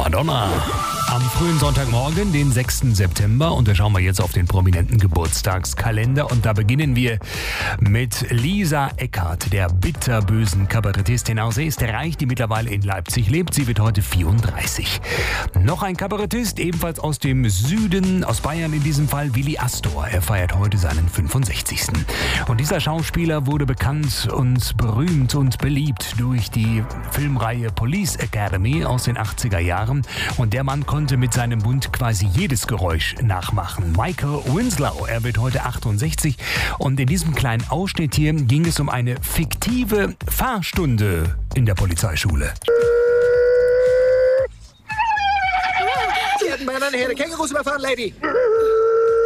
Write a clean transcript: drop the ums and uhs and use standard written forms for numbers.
Madonna. Am frühen Sonntagmorgen, den 6. September, und da schauen wir jetzt auf den prominenten Geburtstagskalender. Und da beginnen wir mit Lisa Eckhardt, der bitterbösen Kabarettistin aus Österreich, die mittlerweile in Leipzig lebt. Sie wird heute 34. Noch ein Kabarettist, ebenfalls aus dem Süden, aus Bayern in diesem Fall, Willi Astor. Er feiert heute seinen 65. Und dieser Schauspieler wurde bekannt und berühmt und beliebt durch die Filmreihe Police Academy aus den 80er Jahren. Und der Mann konnte mit seinem Mund quasi jedes Geräusch nachmachen. Michael Winslow, er wird heute 68. Und in diesem kleinen Ausschnitt hier ging es um eine fiktive Fahrstunde in der Polizeischule. Sie hätten beinahe eine Herde Kängurus überfahren, Lady.